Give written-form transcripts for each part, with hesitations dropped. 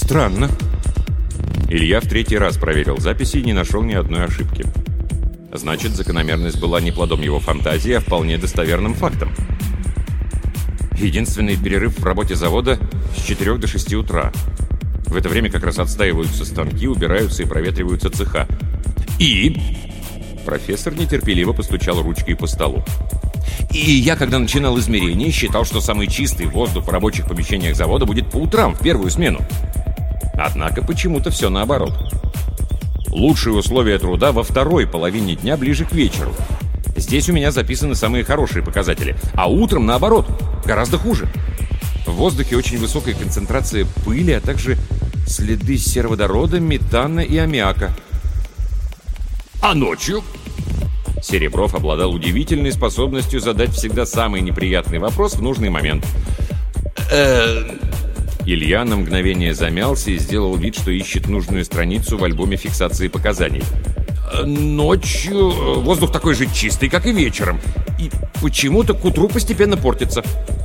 Странно. Илья в третий раз проверил записи и не нашел ни одной ошибки. Значит, закономерность была не плодом его фантазии, а вполне достоверным фактом. Единственный перерыв в работе завода с 4 до 6 утра. В это время как раз отстаиваются станки, убираются и проветриваются цеха. И... Профессор нетерпеливо постучал ручкой по столу. И я, когда начинал измерения, считал, что самый чистый воздух в рабочих помещениях завода будет по утрам, в первую смену. Однако почему-то все наоборот. Лучшие условия труда во второй половине дня, ближе к вечеру. Здесь у меня записаны самые хорошие показатели. А утром, наоборот, гораздо хуже. В воздухе очень высокая концентрация пыли, а также следы сероводорода, метана и аммиака. А ночью? Серебров обладал удивительной способностью задать всегда самый неприятный вопрос в нужный момент. Илья на мгновение замялся и сделал вид, что ищет нужную страницу в альбоме фиксации показаний. Ночью воздух такой же чистый, как и вечером. И почему-то к утру постепенно портится.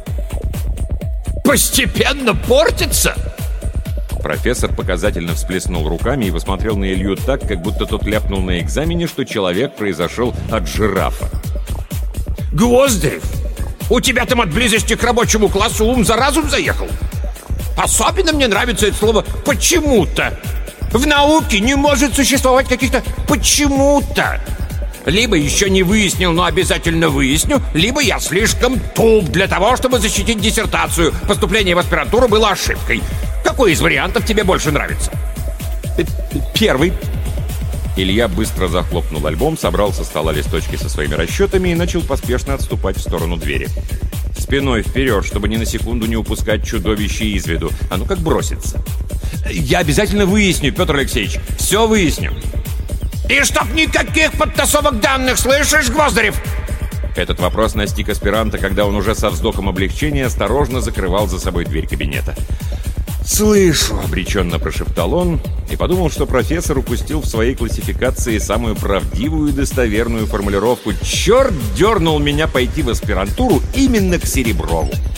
Постепенно портится? Профессор показательно всплеснул руками и посмотрел на Илью так, как будто тот ляпнул на экзамене, что человек произошел от жирафа. Гвоздев, у тебя там от близости к рабочему классу ум за разум заехал? Особенно мне нравится это слово «почему-то». В науке не может существовать каких-то «почему-то». Либо еще не выяснил, но обязательно выясню, либо я слишком туп для того, чтобы защитить диссертацию. Поступление в аспирантуру было ошибкой. Какой из вариантов тебе больше нравится? Первый. Илья быстро захлопнул альбом, собрал со стола листочки со своими расчетами и начал поспешно отступать в сторону двери. Спиной вперед, чтобы ни на секунду не упускать чудовище из виду. А ну как бросится. Я обязательно выясню, Петр Алексеевич. Все выясню. И чтоб никаких подтасовок данных, слышишь, Гвоздарев? Этот вопрос настиг аспиранта, когда он уже со вздохом облегчения осторожно закрывал за собой дверь кабинета. «Слышу», — обреченно прошептал он и подумал, что профессор упустил в своей классификации самую правдивую и достоверную формулировку. «Черт дернул меня пойти в аспирантуру именно к Сереброву».